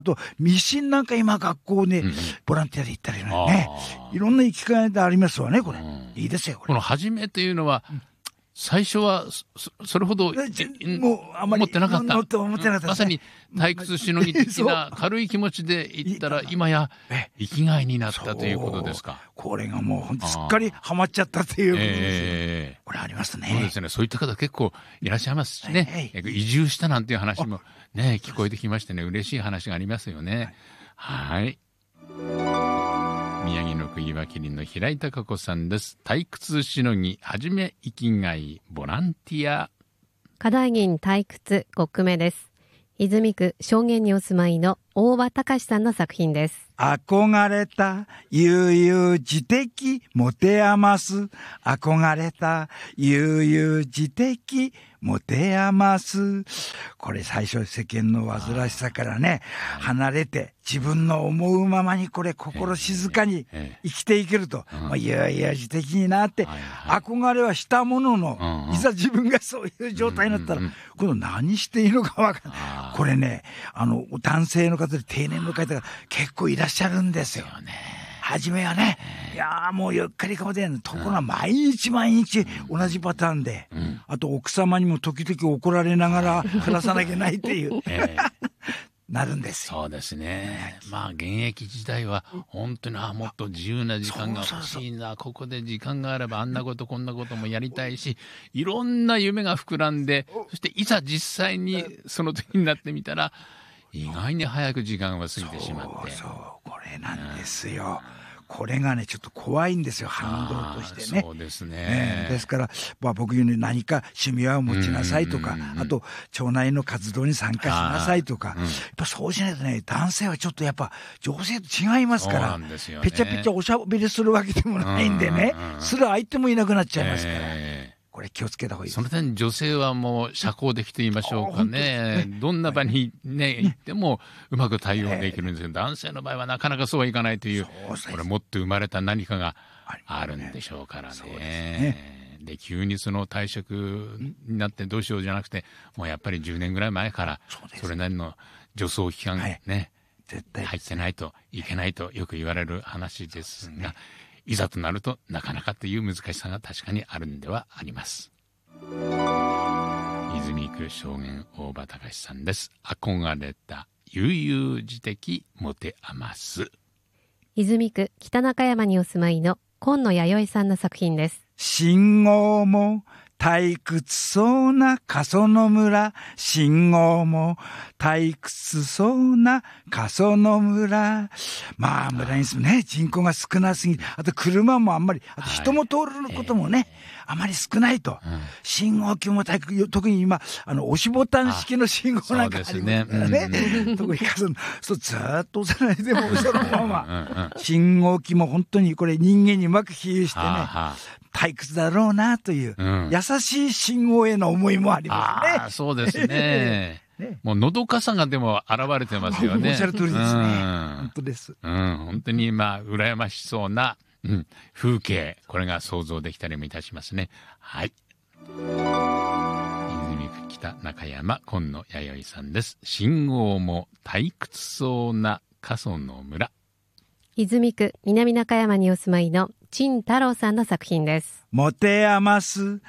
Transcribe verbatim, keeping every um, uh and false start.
とミシンなんか今学校で、ね、うん、ボランティアで行ったりね、いろんな生き方でありますわねこれ、うん、いいですよこれ。 この初めというのは、うん、最初は そ, それほどもうあまり思ってなかった、 思ってなかった、ね、 まさに退屈しのぎ的な軽い気持ちで行ったら今や生きがいになったということですか。 これがもう本当すっかりハマっちゃったということです、えー、これありますね。 そうですね、そういった方結構いらっしゃいますしね、はいはい、移住したなんていう話もね聞こえてきましてね、嬉しい話がありますよね。はい、はい、宮城の釘は麒麟の平井貴子さんです。退屈しのぎはじめ生きがいボランティア。 課題銀退屈ご句目です。泉区正源にお住まいの大場隆さんの作品です。 憧れた悠々自適持て余す、憧れた悠々自適持て余す。これ最初世間の煩わしさからね離れて自分の思うままにこれ心静かに生きていけると、まあ、悠々自適になって、憧れはしたものの、いざ自分がそういう状態になったら今度何していいのか分からない。これね、あの男性の方で定年の方が結構いらっしゃるんですよ。初めはね、いやもうゆっくりかもでところが毎日毎日同じパターンで、うん、あと奥様にも時々怒られながら暮らさなきゃないっていう、えー、なるんですよ。 そうですね。まあ現役時代は本当にあもっと自由な時間が欲しいな、そうそうそう、ここで時間があればあんなことこんなこともやりたいし、いろんな夢が膨らんで、そしていざ実際にその時になってみたら意外に早く時間が過ぎてしまって、 そうそうこれなんですよ、うん、これがねちょっと怖いんですよ、反動としてね。 そうですね、 ねですから、まあ、僕言うに何か趣味は持ちなさいとか、うんうんうん、あと町内の活動に参加しなさいとか、うん、やっぱそうしないとね男性はちょっとやっぱ女性と違いますから、ね、ぺちゃぺちゃおしゃべりするわけでもないんでね、うんうんうん、する相手もいなくなっちゃいますから、えーこれ気をつけた方がいいです。 その点女性はもう社交的と言いましょうかね、ね、どんな場に、ね、行ってもうまく対応できるんですけど、男性の場合はなかなかそうはいかないという、これもっと生まれた何かがあるんでしょうからね。で急にその退職になってどうしようじゃなくて、もうやっぱりじゅうねんぐらい前からそれなりの助走期間ね、はい、絶対入ってないといけないとよく言われる話ですが、いざとなるとなかなかという難しさが確かにあるんではあります。泉区正源大場隆さんです。憧れた悠々自適持て余す。 泉区北中山にお住まいの今野弥生さんの作品です。 信号も退屈そうな過疎の村、信号も退屈そうな過疎の村。まあ村に住むね人口が少なすぎて、あと車もあんまり、あと人も通ることもね、はいえー、あまり少ないと、うん、信号機も退屈、特に今あの押しボタン式の信号なんかありますからね、ね特に過疎のそうずっと押さないでもそのままうん、信号機も本当にこれ人間にうまく比喩してね、はあはあ、退屈だろうなという、うん、優しい信号への思いもありますね。 あそうですねね、もうのどかさがでも現れてますよね。 おっしゃる通りですね、うん、本当です、 うん、本当にまあ羨ましそうな、うん、風景、これが想像できたりもいたしますね。はい、泉区北中山今野弥生さんです。信号も退屈そうな過疎の村。 泉区南中山にお住まいの陳太郎さんの作品です。 持て余す